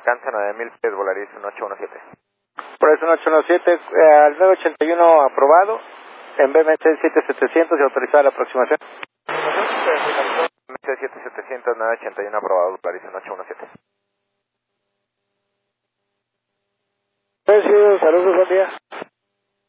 alcanza 9000 pies, Volaris 1817. Por eso 1817, al 981 aprobado, en BMC 7700 y autorizada la aproximación. BMC 7700, 981 aprobado, Volaris 1817. Saludos, buen día.